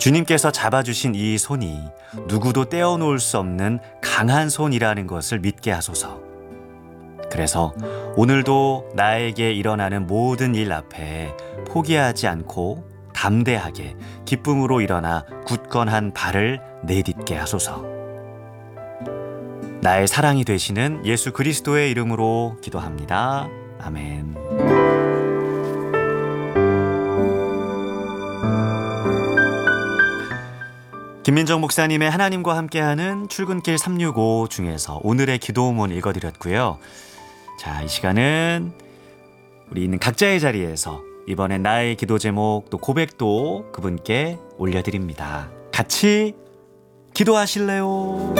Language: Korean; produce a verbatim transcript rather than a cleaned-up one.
주님께서 잡아주신 이 손이 누구도 떼어놓을 수 없는 강한 손이라는 것을 믿게 하소서. 그래서 오늘도 나에게 일어나는 모든 일 앞에 포기하지 않고 담대하게 기쁨으로 일어나 굳건한 발을 내딛게 하소서. 나의 사랑이 되시는 예수 그리스도의 이름으로 기도합니다. 아멘. 김민정 목사님의 하나님과 함께하는 출근길 삼육오 중에서 오늘의 기도문 읽어드렸고요. 자, 이 시간은 우리 있는 각자의 자리에서 이번엔 나의 기도 제목 또 고백도 그분께 올려드립니다. 같이 기도하실래요?